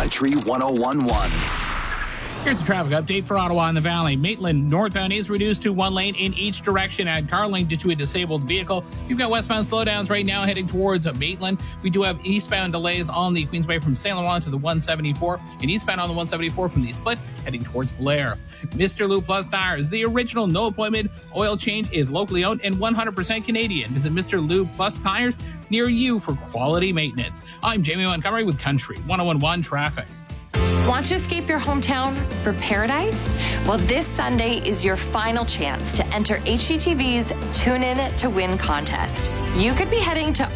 Country 101.1. Here's a traffic update for Ottawa and the Valley. Maitland northbound is reduced to one lane in each direction at Carling due to a disabled vehicle. You've got westbound slowdowns right now heading towards Maitland. We do have eastbound delays on the Queensway from St. Laurent to the 174 and eastbound on the 174 from the Split heading towards Blair. Mr. Lube Plus Tires, the original no appointment oil change, is locally owned and 100% Canadian. Visit Mr. Lube Plus Tires near you for quality maintenance. I'm Jamie Montgomery with Country 101.1 Traffic. Want to escape your hometown for paradise? Well, this Sunday is your final chance to enter HGTV's Tune In to Win contest. You could be heading to